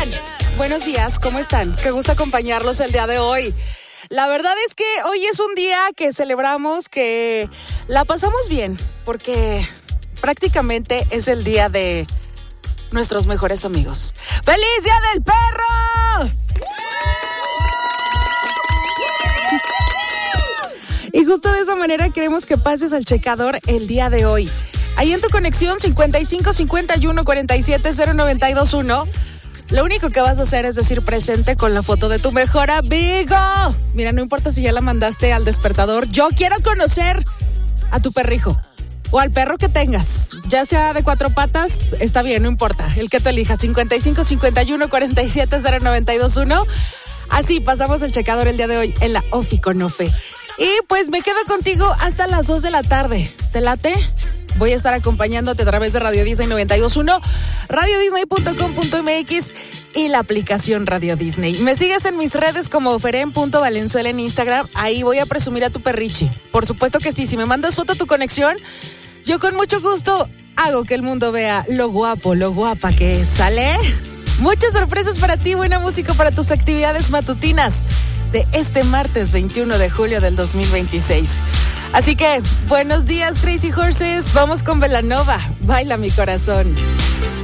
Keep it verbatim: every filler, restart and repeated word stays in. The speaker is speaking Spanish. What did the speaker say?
Oigan, buenos días, ¿cómo están? Qué gusto acompañarlos el día de hoy. La verdad es que hoy es un día que celebramos, que la pasamos bien, porque prácticamente es el día de nuestros mejores amigos. ¡Feliz Día del Perro! Y justo de esa manera queremos que pases al checador el día de hoy. Ahí en tu conexión cincuenta y cinco cincuenta y uno cuarenta y siete cero noventa y dos uno. Lo único que vas a hacer es decir presente con la foto de tu mejor amigo. Mira, no importa si ya la mandaste al despertador. Yo quiero conocer a tu perrijo o al perro que tengas. Ya sea de cuatro patas, está bien, no importa. El que tú elijas, cincuenta y cinco cincuenta y uno cuarenta y siete cero noventa y dos uno. Así pasamos el checador el día de hoy en la Ofi con Ofe. Y pues me quedo contigo hasta las dos de la tarde. ¿Te late? Voy a estar acompañándote a través de Radio Disney noventa y dos punto uno, radio disney punto com punto m x y la aplicación Radio Disney. Me sigues en mis redes como feren punto valenzuela en Instagram. Ahí voy a presumir a tu perrichi. Por supuesto que sí. Si me mandas foto a tu conexión, yo con mucho gusto hago que el mundo vea lo guapo, lo guapa que es. ¿Sale? Muchas sorpresas para ti, buena música para tus actividades matutinas de este martes veintiuno de julio del dos mil veintiséis. Así que, buenos días, Crazy Horses. Vamos con Belanova. Baila mi corazón.